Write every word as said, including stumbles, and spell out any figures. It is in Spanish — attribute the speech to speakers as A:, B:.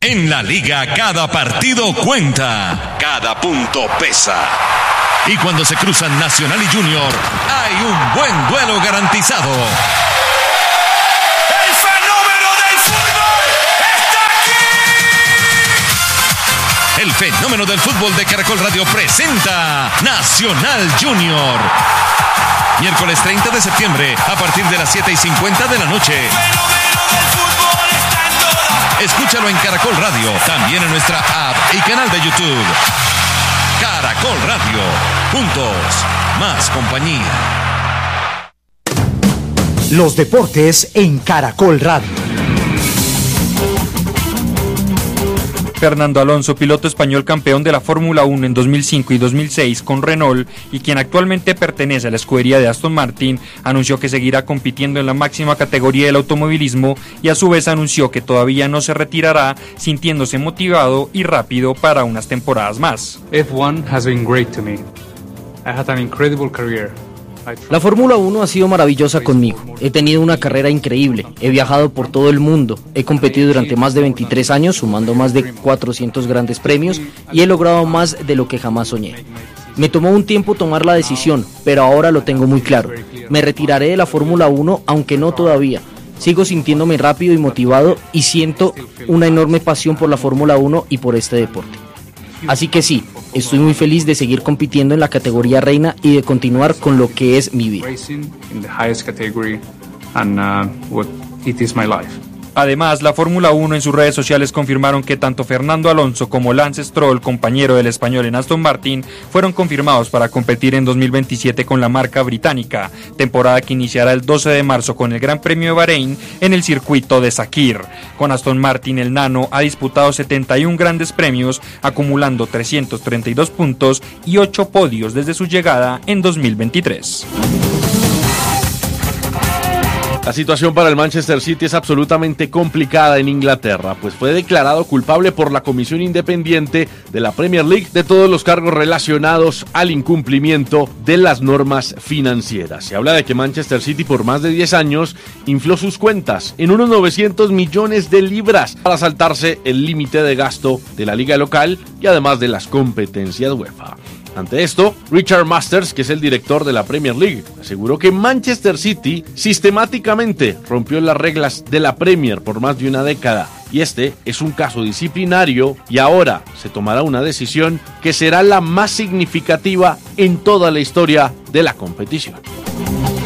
A: En la liga cada partido cuenta, cada punto pesa. Y cuando se cruzan Nacional y Junior, hay un buen duelo garantizado. ¡El fenómeno del fútbol está aquí! El fenómeno del fútbol de Caracol Radio presenta Nacional Junior. Miércoles treinta de septiembre, a partir de las siete y cincuenta de la noche. Escúchalo en Caracol Radio, también en nuestra app y canal de YouTube. Caracol Radio, juntos, más compañía.
B: Los deportes en Caracol Radio.
C: Fernando Alonso, piloto español campeón de la Fórmula uno en dos mil cinco y dos mil seis con Renault y quien actualmente pertenece a la escudería de Aston Martin, anunció que seguirá compitiendo en la máxima categoría del automovilismo y a su vez anunció que todavía no se retirará, sintiéndose motivado y rápido para unas temporadas más.
D: F uno has been great to me. I had an incredible career.
E: La Fórmula uno ha sido maravillosa conmigo. He tenido una carrera increíble. He viajado por todo el mundo. He competido durante más de veintitrés años, sumando más de cuatrocientos grandes premios, y he logrado más de lo que jamás soñé. Me tomó un tiempo tomar la decisión, pero ahora lo tengo muy claro. Me retiraré de la Fórmula uno, aunque no todavía. Sigo sintiéndome rápido y motivado y siento una enorme pasión por la Fórmula uno y por este deporte. Así que sí, estoy muy feliz de seguir compitiendo en la categoría reina y de continuar con lo que es mi vida.
C: Además, la Fórmula uno en sus redes sociales confirmaron que tanto Fernando Alonso como Lance Stroll, compañero del español en Aston Martin, fueron confirmados para competir en dos mil veintisiete con la marca británica, temporada que iniciará el doce de marzo con el Gran Premio de Bahrein en el circuito de Sakir. Con Aston Martin, el nano ha disputado setenta y uno grandes premios, acumulando trescientos treinta y dos puntos y ocho podios desde su llegada en dos mil veintitrés.
F: La situación para el Manchester City es absolutamente complicada en Inglaterra, pues fue declarado culpable por la Comisión Independiente de la Premier League de todos los cargos relacionados al incumplimiento de las normas financieras. Se habla de que Manchester City por más de diez años infló sus cuentas en unos novecientos millones de libras para saltarse el límite de gasto de la liga local y además de las competencias UEFA. Ante esto, Richard Masters, que es el director de la Premier League, aseguró que Manchester City sistemáticamente rompió las reglas de la Premier por más de una década y este es un caso disciplinario y ahora se tomará una decisión que será la más significativa en toda la historia de la competición.